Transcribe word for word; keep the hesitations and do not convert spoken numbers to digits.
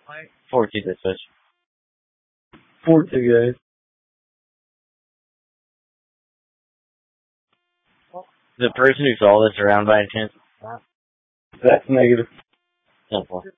Four two this switch. Four two guys. The person who saw this around by any chance? That's negative. ten four.